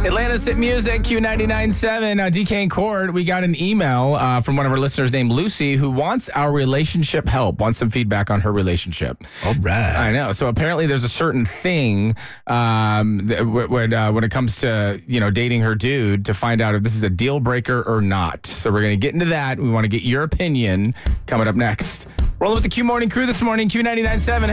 Atlanta's Hit Music, Q99.7, DK and Court. We got an email from one of our listeners named Lucy who wants our relationship help, wants some feedback on her relationship. All right. I know. So apparently there's a certain thing when it comes to, dating her dude to find out if this is a deal breaker or not. So we're going to get into that. We want to get your opinion coming up next. Rolling with the Q Morning Crew this morning, Q99.7.